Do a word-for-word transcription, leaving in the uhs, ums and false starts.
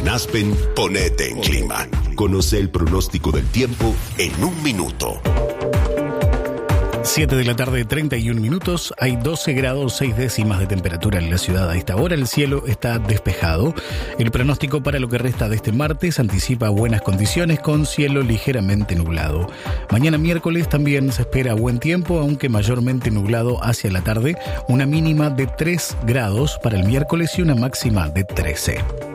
En Aspen, ponete en clima. Conoce el pronóstico del tiempo en un minuto. siete de la tarde, treinta y un minutos. Hay doce grados seis décimas de temperatura en la ciudad. A esta hora el cielo está despejado. El pronóstico para lo que resta de este martes anticipa buenas condiciones con cielo ligeramente nublado. Mañana miércoles también se espera buen tiempo, aunque mayormente nublado hacia la tarde. Una mínima de tres grados para el miércoles y una máxima de trece.